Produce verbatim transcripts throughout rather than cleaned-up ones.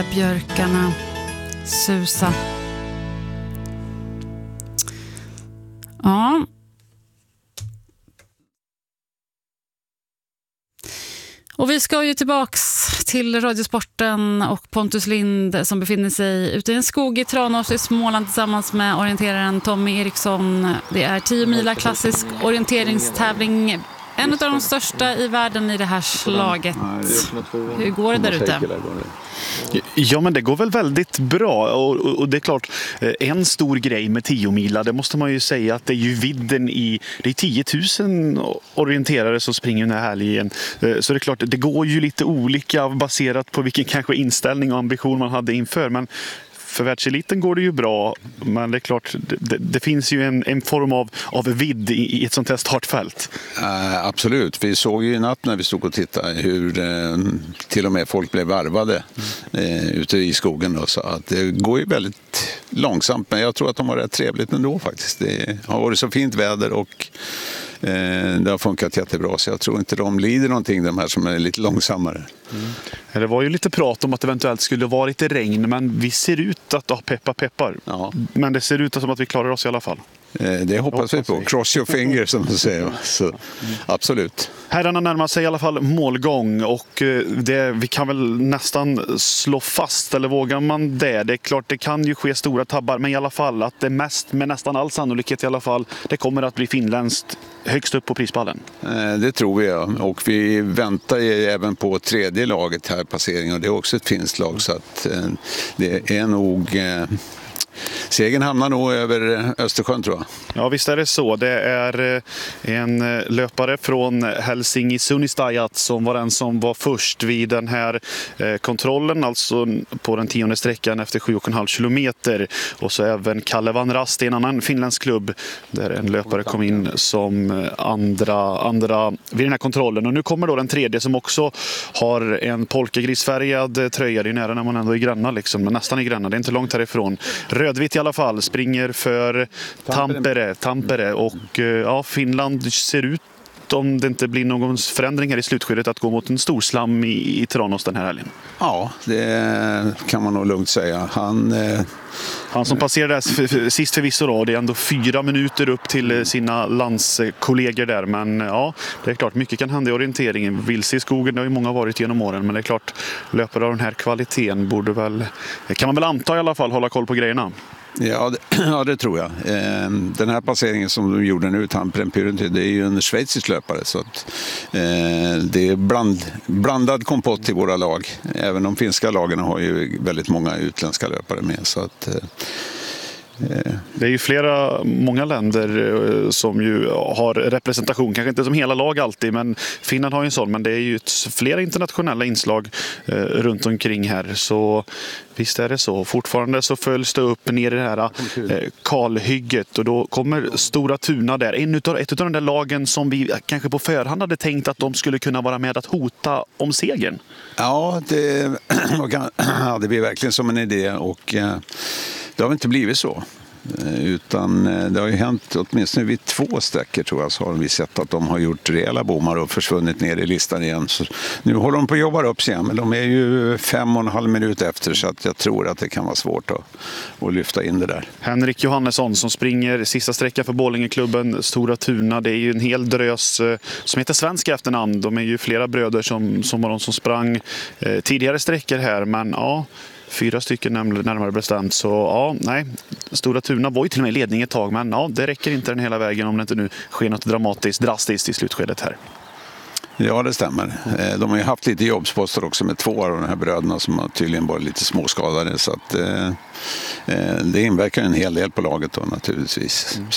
Björkarna susa. Ja. Och vi ska ju tillbaks till Radiosporten och Pontus Lind som befinner sig ute i en skog i Tranås i Småland tillsammans med orienteraren Tommy Eriksson. Det är tio mila klassisk orienteringstävling. En av de största i världen i det här slaget. Hur går det där ute? Ja, men det går väl väldigt bra. Och, och, och det är klart, en stor grej med tio mila, det måste man ju säga att det är ju vidden i... Det är tio tusen orienterare som springer den här helgen. Så det är klart, det går ju lite olika baserat på vilken kanske inställning och ambition man hade inför. Men för världseliten går det ju bra, men det är klart, det, det finns ju en, en form av, av vidd i, i ett sånt här startfält. Uh, absolut. Vi såg ju i natt när vi stod och tittade hur uh, till och med folk blev varvade uh, ute i skogen. Då, så att det går ju väldigt långsamt, men jag tror att de har rätt trevligt ändå faktiskt. Det har varit så fint väder och det har funkat jättebra, så jag tror inte de lider någonting, de här som är lite långsammare. Mm. Det var ju lite prat om att det eventuellt skulle vara lite regn, men vi ser ut att ha peppa peppar. Ja. Men det ser ut som att vi klarar oss i alla fall. Det hoppas, hoppas vi på. Vi. Cross your fingers som man säger. Så, mm. Absolut. Herrarna närmar sig i alla fall målgång och det, vi kan väl nästan slå fast, eller vågar man det? Det är klart, det kan ju ske stora tabbar, men i alla fall att det mest, med nästan all sannolikhet i alla fall, det kommer att bli finländskt högst upp på prispallen. Det tror vi, ja. Och vi väntar även på tredje laget här, passeringen, och det är också ett finskt lag, så att det är nog... Segern hamnar nog över Östersjön, tror jag. Ja, visst är det så. Det är en löpare från Helsinki Sunistajat som var den som var först vid den här kontrollen, alltså på den tionde sträckan efter sju och en halv kilometer. Och så även Kalle Van Rast, en annan finländsk klubb, där en löpare kom in som andra, andra vid den här kontrollen. Och nu kommer då den tredje som också har en polkagrisfärgad tröja. Det är nära när man ändå är granna, liksom, men nästan i granna. Det är inte långt härifrån. Rödvitt i alla fall, springer för Tampere, Tampere och ja, Finland ser ut, om det inte blir någon förändring här i slutskedet, att gå mot en storslam i, i Tranås den här helgen. Ja, det kan man nog lugnt säga. Han, eh... Han som passerade där sist förvisso då, det är ändå fyra minuter upp till sina landskollegor där, men ja, det är klart, mycket kan hända i orienteringen. Vilse i skogen, det har ju många varit genom åren, men det är klart, löpare av den här kvaliteten borde väl, kan man väl anta i alla fall, hålla koll på grejerna. Ja det, ja, det tror jag. Den här passeringen som de gjorde nu, Tampere, det är ju en schweizisk löpare, så att det är bland, blandad kompott i våra lag. Även de finska lagen har ju väldigt många utländska löpare med, så att... Det är ju flera, många länder som ju har representation, kanske inte som hela lag alltid, men Finland har ju en sån, men det är ju flera internationella inslag eh, runt omkring här, så visst är det så. Fortfarande så följs det upp ner i det här eh, kalhygget, och då kommer Stora Tuna där, en utav, ett av de där lagen som vi kanske på förhand hade tänkt att de skulle kunna vara med att hota om segern. Ja, det hade vi verkligen som en idé, och eh, det har inte blivit så. Utan det har ju hänt, åtminstone vid två sträckor tror jag, så har vi sett att de har gjort rejäla bommar och försvunnit ner i listan igen. Så nu håller de på att jobba upp sig igen, men de är ju fem och en halv minut efter, så att jag tror att det kan vara svårt att, att lyfta in det där. Henrik Johannesson som springer sista sträckan för Borlängeklubben Stora Tuna, det är ju en hel drös som heter svenska efternamn. De är ju flera bröder som, som var de som sprang eh, tidigare sträckor här, men ja, fyra stycken närmare bestämt, så ja, nej, Stora Tuna var ju till och med i ledning ett tag, men ja, det räcker inte den hela vägen om det inte nu sker något dramatiskt, drastiskt i slutskedet här. Ja, det stämmer. De har ju haft lite jobbsposter också med två av de här bröderna som har tydligen varit lite småskadade, så att eh, det inverkar en hel del på laget då naturligtvis. Mm.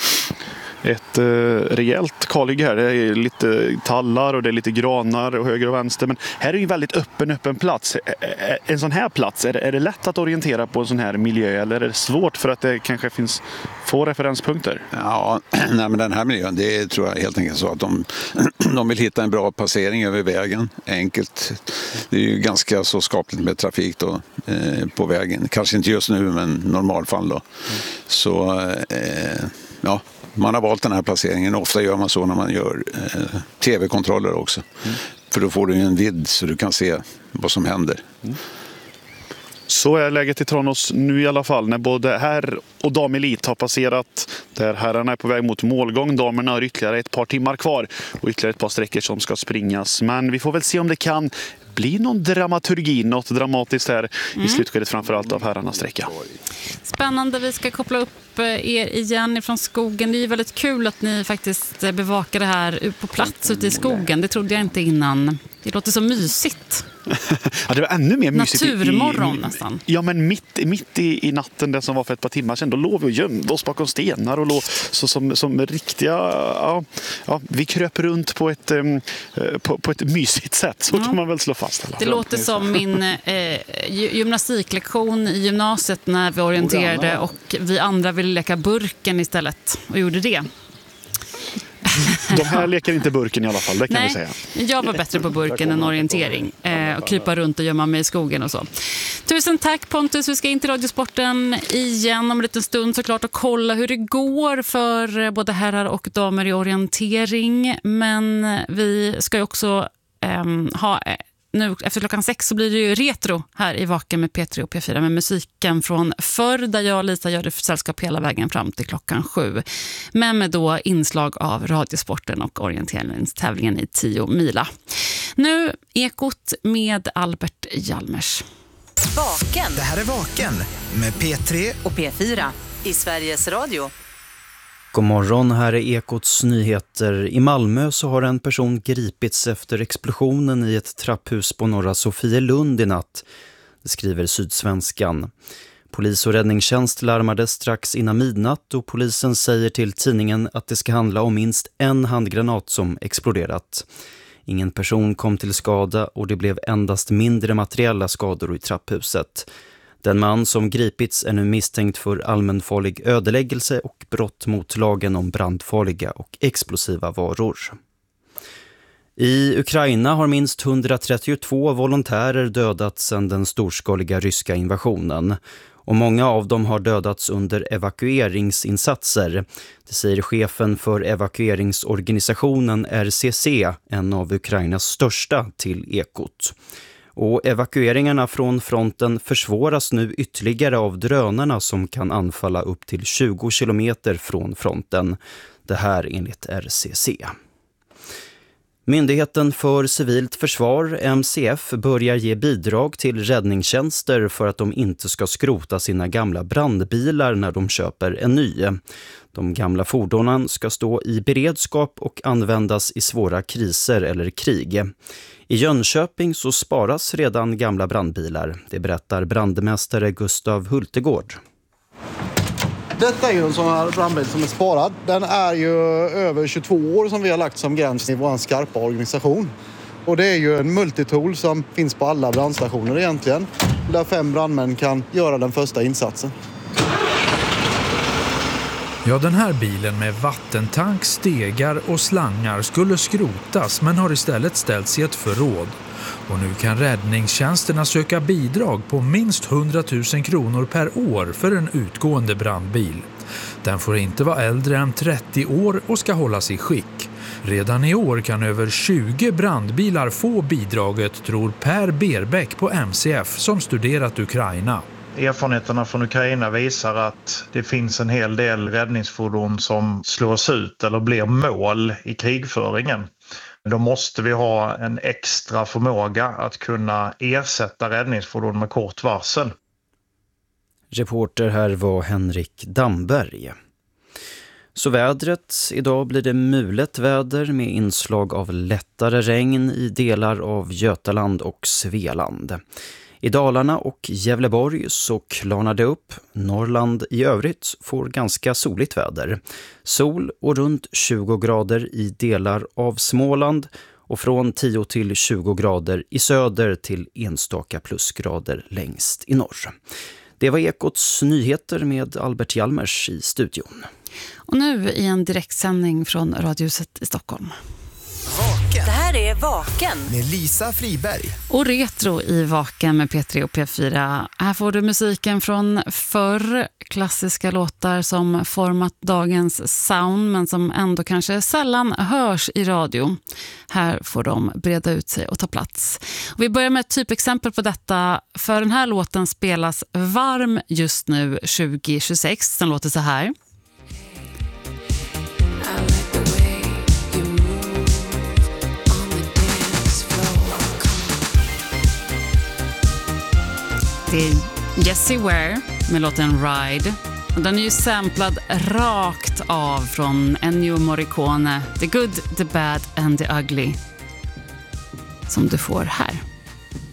Ett eh, rejält kalhygge här. Det är lite tallar och det är lite granar och höger och vänster. Men här är ju en väldigt öppen, öppen plats. En sån här plats, är det, är det lätt att orientera på en sån här miljö, eller är det svårt för att det kanske finns få referenspunkter? Ja, nej, men den här miljön, det tror jag helt enkelt så att de, de vill hitta en bra passering över vägen. Enkelt. Det är ju ganska så skapligt med trafik då, eh, på vägen. Kanske inte just nu, men normalfall då. Mm. Så, eh, ja... Man har valt den här placeringen. Ofta gör man så när man gör eh, tv-kontroller också. Mm. För då får du en vidd så du kan se vad som händer. Mm. Så är läget i Tranås nu i alla fall, när både herr och damelit har passerat, där herrarna är på väg mot målgång. Damerna har ytterligare ett par timmar kvar och ytterligare ett par sträckor som ska springas. Men vi får väl se om det kan bli någon dramaturgi, något dramatiskt här mm. i slutskedet, framförallt av herrarnas sträcka. Spännande, vi ska koppla upp er igen ifrån skogen. Det är ju väldigt kul att ni faktiskt bevakar det här på plats ute i skogen. Det trodde jag inte innan. Det låter så mysigt. Ja, det var ännu mer mysigt. Naturmorgon nästan. Ja, men mitt, mitt i, i natten, den som var för ett par timmar sedan, då låg vi och gömde oss bakom stenar och låg så som, som riktiga... Ja, ja, vi kröp runt på ett, um, på, på ett mysigt sätt, så ja. kan man väl slå fast. Alla. Det låter som min eh, gymnastiklektion i gymnasiet när vi orienterade och vi andra ville leka burken istället och gjorde det. De här leker inte burken i alla fall, det kan Nej, vi säga. Jag var bättre på burken än orientering eh, och krypa runt och gömma mig i skogen och så. Tusen tack Pontus, vi ska in till Radiosporten igen om en liten stund såklart och kolla hur det går för både herrar och damer i orientering. Men vi ska ju också eh, ha... Nu efter klockan sex så blir det ju retro här i Vaken med P tre och P fyra med musiken från förr, där jag och Lisa gör det för sällskap hela vägen fram till klockan sju. Men med då inslag av Radiosporten och orienteringstävlingen i tio mila. Nu Ekot med Albert Hjalmers. Vaken. Det här är Vaken med P tre och P fyra i Sveriges Radio. God morgon, här är Ekots nyheter. I Malmö så har en person gripits efter explosionen i ett trapphus på norra Sofielund i natt. Det skriver Sydsvenskan. Polis och räddningstjänst larmade strax innan midnatt och polisen säger till tidningen att det ska handla om minst en handgranat som exploderat. Ingen person kom till skada och det blev endast mindre materiella skador i trapphuset. Den man som gripits är nu misstänkt för allmänfarlig ödeläggelse och brott mot lagen om brandfarliga och explosiva varor. I Ukraina har minst hundratrettiotvå volontärer dödats sedan den storskaliga ryska invasionen. Och många av dem har dödats under evakueringsinsatser. Det säger chefen för evakueringsorganisationen R C C, en av Ukrainas största, till Ekot. Och evakueringarna från fronten försvåras nu ytterligare av drönarna som kan anfalla upp till tjugo kilometer från fronten. Det här enligt R C C. Myndigheten för civilt försvar, M C F, börjar ge bidrag till räddningstjänster för att de inte ska skrota sina gamla brandbilar när de köper en ny. De gamla fordonen ska stå i beredskap och användas i svåra kriser eller krig. I Jönköping så sparas redan gamla brandbilar. Det berättar brandmästare Gustav Hultegård. Detta är ju en sån här brandbil som är sparad. Den är ju över tjugotvå år som vi har lagt som gräns i vår skarpa organisation. Och det är ju en multitool som finns på alla brandstationer egentligen. Där fem brandmän kan göra den första insatsen. Ja, den här bilen med vattentank, stegar och slangar skulle skrotas men har istället ställts i ett förråd. Och nu kan räddningstjänsterna söka bidrag på minst hundratusen kronor per år för en utgående brandbil. Den får inte vara äldre än trettio år och ska hållas i skick. Redan i år kan över tjugo brandbilar få bidraget, tror Per Berbäck på M C F som studerat Ukraina. Erfarenheterna från Ukraina visar att det finns en hel del räddningsfordon som slås ut eller blir mål i krigföringen. Då måste vi ha en extra förmåga att kunna ersätta räddningsfordon med kort varsel. Reporter här var Henrik Damberg. Så vädret, idag blir det mulet väder med inslag av lättare regn i delar av Götaland och Svealand. I Dalarna och Gävleborg så klarnar det upp. Norrland i övrigt får ganska soligt väder. Sol och runt tjugo grader i delar av Småland och från tio till tjugo grader i söder till enstaka plusgrader längst i norr. Det var Ekots nyheter med Albert Hjalmers i studion. Och nu i en direktsändning från Radiohuset i Stockholm. Vaken. Det här är Vaken med Lisa Friberg. Och retro i Vaken med P tre och P fyra. Här får du musiken från förr. Klassiska låtar som format dagens sound men som ändå kanske sällan hörs i radio. Här får de breda ut sig och ta plats. Och vi börjar med ett typexempel på detta. För den här låten spelas varm just nu tjugo tjugosex. Den låter så här. Det är Jessie Ware med låten Ride. Och den är ju samplad rakt av från Ennio Morricone. The Good, The Bad and The Ugly. Som du får här.